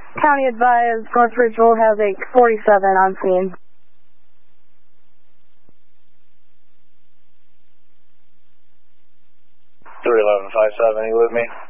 County advised North Ridgeville has a 47 on scene. 31157, you with me?